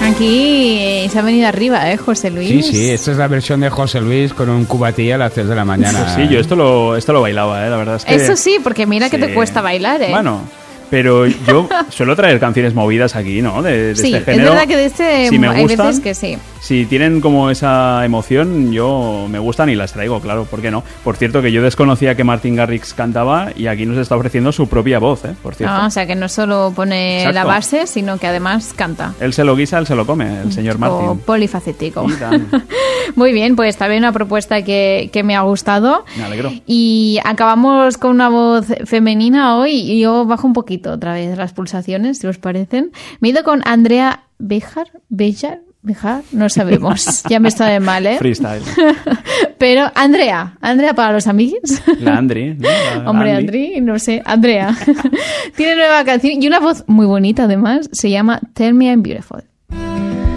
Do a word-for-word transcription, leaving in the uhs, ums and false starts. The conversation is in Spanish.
Aquí se ha venido arriba, ¿eh, José Luis? Sí, sí, esta es la versión de José Luis con un cubatilla a las tres de la mañana. Pues sí, yo esto lo, esto lo bailaba, ¿eh? La verdad es que... Eso sí, porque mira sí. que te cuesta bailar, ¿eh? Bueno... Pero yo suelo traer canciones movidas aquí, ¿no? De, de sí, este género. Es verdad que de este si me hay gustan, veces que sí. Si tienen como esa emoción, yo me gustan y las traigo, claro, ¿por qué no? Por cierto, que yo desconocía que Martin Garrix cantaba y aquí nos está ofreciendo su propia voz, ¿eh? Por cierto. Ah, o sea, que no solo pone Exacto. la base, sino que además canta. Él se lo guisa, él se lo come, el señor Martin. O polifacético. Muy bien, pues también una propuesta que, que me ha gustado. Me alegro. Y acabamos con una voz femenina hoy y yo bajo un poquito otra vez las pulsaciones, si os parecen. Me he ido con Andrea Bejar, Bejar, Bejar, no sabemos. Ya me está de mal, ¿eh? Freestyle. Pero Andrea, Andrea para los amigos. La Andri, ¿no? La Hombre, Andy. Andri, no sé, Andrea. Tiene nueva canción y una voz muy bonita además, se llama Tell Me I'm Beautiful.